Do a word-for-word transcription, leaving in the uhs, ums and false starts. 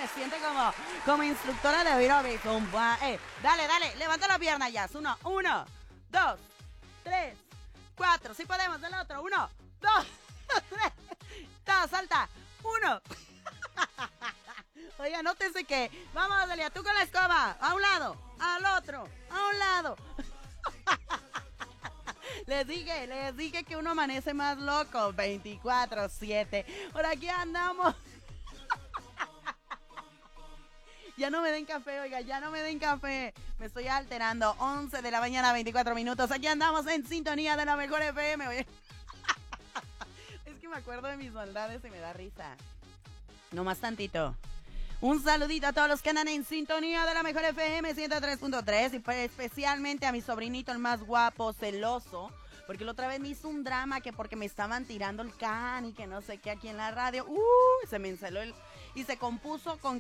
me siente como, como instructora de aeróbic. Eh, dale, dale, levanta la pierna ya. Uno, uno, dos, tres, cuatro. Si podemos, del otro. Uno, dos, tres. Dos, salta. Uno. Oiga, nótese que. Vamos, Delia, tú con la escoba. A un lado, al otro, a un lado. Les dije, les dije que uno amanece más loco. veinticuatro siete. Por aquí andamos. Ya no me den café, oiga, ya no me den café. Me estoy alterando. once de la mañana, veinticuatro minutos. Aquí andamos en sintonía de la mejor F M. Oye. Es que me acuerdo de mis maldades y me da risa. No más tantito. Un saludito a todos los que andan en sintonía de la mejor F M ciento tres punto tres y pues especialmente a mi sobrinito, el más guapo, celoso, porque la otra vez me hizo un drama que porque me estaban tirando el can y que no sé qué aquí en la radio. Uh, se me enceló el... Y se compuso con